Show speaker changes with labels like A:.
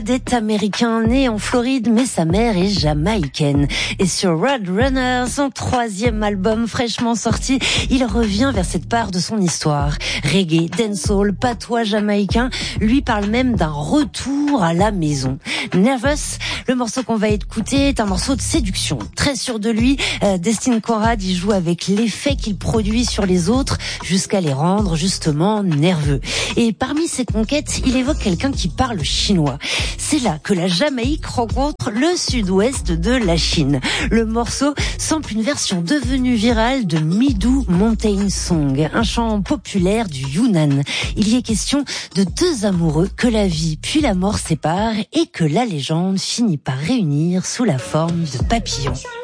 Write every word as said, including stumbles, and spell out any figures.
A: Est américain, né en Floride, mais sa mère est jamaïcaine. Et sur Roadrunner, son troisième album fraîchement sorti, il revient vers cette part de son histoire. Reggae, dancehall, patois jamaïcain, lui parle même d'un retour à la maison. Nervous, le morceau qu'on va écouter, est un morceau de séduction. Très sûr de lui, euh, Destin Conrad y joue avec l'effet qu'il produit sur les autres jusqu'à les rendre justement nerveux. Et parmi ses conquêtes, il évoque quelqu'un qui parle chinois. C'est là que la Jamaïque rencontre le sud-ouest de la Chine. Le morceau sample une version devenue virale de Midou Mountain Song, un chant populaire du Yunnan. Il y est question de deux amoureux que la vie puis la mort séparent et que la légende finit par réunir sous la forme de papillons.